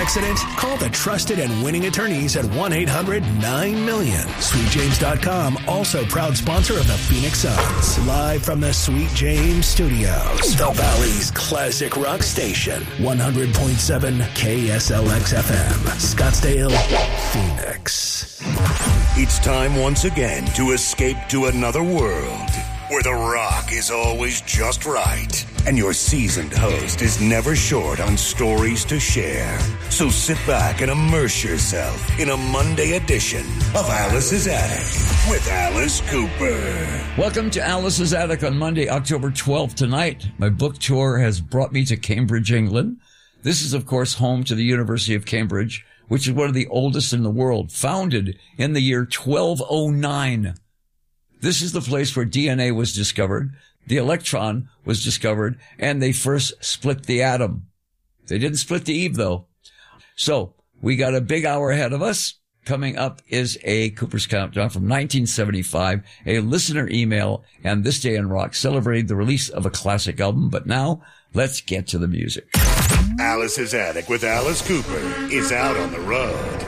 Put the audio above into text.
accident? Call the trusted and winning attorneys at 1-800-9-MILLION. SweetJames.com, also proud sponsor of the Phoenix Suns. Live from the Sweet James Studios, the Valley's classic rock station. 100.7 KSLX FM, Scottsdale, Phoenix. It's time once again to escape to another world where the rock is always just right and your seasoned host is never short on stories to share. So sit back and immerse yourself in a Monday edition of Alice's Attic with Alice Cooper. Welcome to Alice's Attic on Monday, October 12th. Tonight, my book tour has brought me to Cambridge, England. This is, of course, home to the University of Cambridge, which is one of the oldest in the world, founded in the year 1209. This is the place where DNA was discovered, the electron was discovered, and they first split the atom. They didn't split the Eve, though. So, we got a big hour ahead of us. Coming up is a Cooper's Countdown from 1975, a listener email, and This Day in Rock celebrating the release of a classic album. But now, let's get to the music. Alice's Attic with Alice Cooper is out on the road.